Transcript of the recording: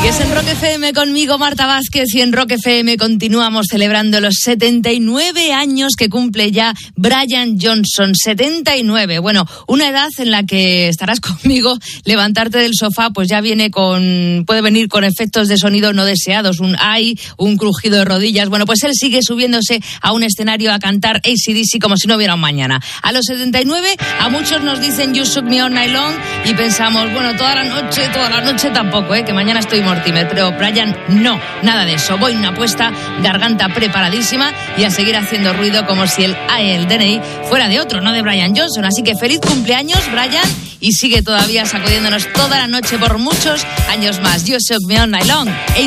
Es en Rock FM conmigo, Marta Vázquez, y en Rock FM continuamos celebrando los 79 años que cumple ya Brian Johnson. 79, bueno, una edad en la que estarás conmigo, levantarte del sofá, pues ya puede venir con efectos de sonido no deseados, un crujido de rodillas. Bueno, pues él sigue subiéndose a un escenario a cantar AC/DC como si no hubiera un mañana. A los 79, a muchos nos dicen You Shook Me All Night Long y pensamos, bueno, toda la noche tampoco, que mañana estoy Mortimer, pero Brian no, nada de eso. Voy una apuesta, garganta preparadísima y a seguir haciendo ruido como si el DNI fuera de otro, no de Brian Johnson. Así que feliz cumpleaños, Brian, y sigue todavía sacudiéndonos toda la noche por muchos años más. You Shook Me All Night Long, AC/DC.